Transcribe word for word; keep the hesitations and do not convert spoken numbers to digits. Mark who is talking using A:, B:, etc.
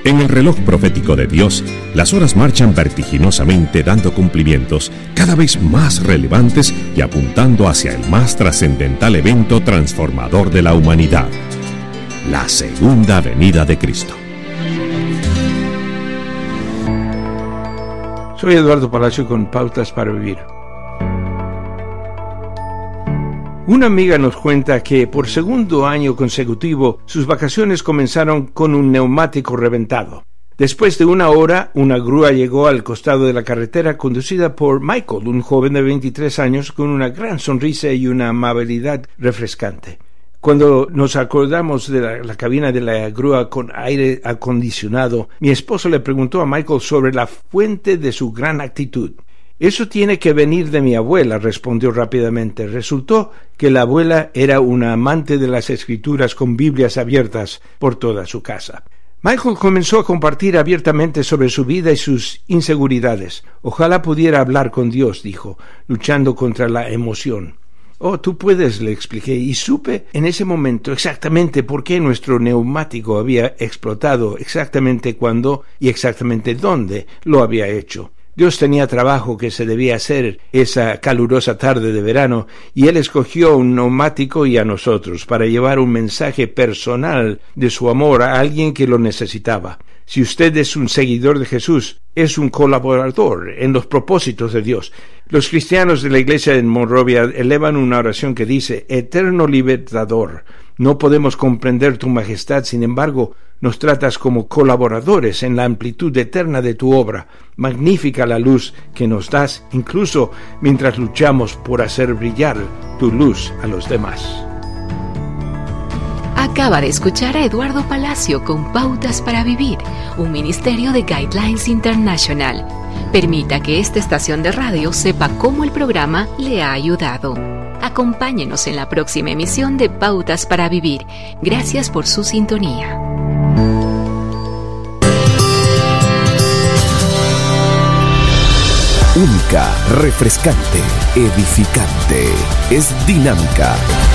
A: En el reloj profético de Dios, las horas marchan vertiginosamente dando cumplimientos cada vez más relevantes y apuntando hacia el más trascendental evento transformador de la humanidad, la segunda venida de Cristo.
B: Soy Eduardo Palacio con Pautas para Vivir. Una amiga nos cuenta que por segundo año consecutivo sus vacaciones comenzaron con un neumático reventado. Después de una hora, una grúa llegó al costado de la carretera conducida por Michael, un joven de veintitrés años con una gran sonrisa y una amabilidad refrescante. Cuando nos acordamos de la, la cabina de la grúa con aire acondicionado, mi esposo le preguntó a Michael sobre la fuente de su gran actitud. Eso tiene que venir de mi abuela, respondió rápidamente. Resultó que la abuela era una amante de las escrituras con Biblias abiertas por toda su casa. Michael comenzó a compartir abiertamente sobre su vida y sus inseguridades. Ojalá pudiera hablar con Dios, dijo, luchando contra la emoción. Oh, tú puedes, le expliqué, y supe en ese momento exactamente por qué nuestro neumático había explotado, exactamente cuándo y exactamente dónde lo había hecho. Dios tenía trabajo que se debía hacer esa calurosa tarde de verano y Él escogió un neumático y a nosotros para llevar un mensaje personal de su amor a alguien que lo necesitaba. Si usted es un seguidor de Jesús, es un colaborador en los propósitos de Dios. Los cristianos de la iglesia en Monrovia elevan una oración que dice: Eterno libertador, no podemos comprender tu majestad, sin embargo, nos tratas como colaboradores en la amplitud eterna de tu obra. Magnífica la luz que nos das, incluso mientras luchamos por hacer brillar tu luz a los demás.
C: Acaba de escuchar a Eduardo Palacio con Pautas para Vivir, un ministerio de Guidelines International. Permita que esta estación de radio sepa cómo el programa le ha ayudado. Acompáñenos en la próxima emisión de Pautas para Vivir. Gracias por su sintonía.
D: Única, refrescante, edificante. Es dinámica.